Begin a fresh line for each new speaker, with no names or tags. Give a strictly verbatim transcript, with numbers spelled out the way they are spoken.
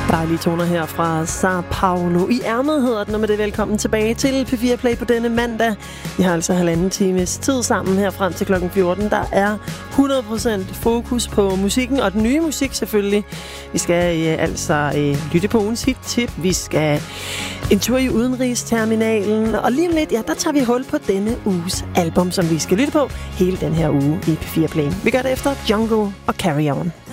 Dejlige toner her fra Sao Paulo. I ærmet hedder den, og med det velkommen tilbage til P fire Play på denne mandag. Vi har altså halvanden times tid sammen her frem til klokken fjorten. Der er hundrede procent fokus på musikken, og den nye musik selvfølgelig. Vi skal øh, altså øh, lytte på ugens hit-tip. Vi skal en tur i udenrigsterminalen. Og lige om lidt, ja, der tager vi hul på denne uges album, som vi skal lytte på hele den her uge i P fire Play. Vi gør det efter Jungle og Carry On.